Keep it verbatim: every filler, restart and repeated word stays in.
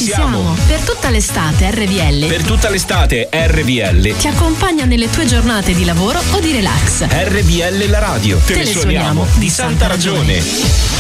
Ci siamo. Per tutta l'estate R V L. Per tutta l'estate R V L ti accompagna nelle tue giornate di lavoro o di relax. R V L la radio. Te, Te ne suoniamo di santa ragione.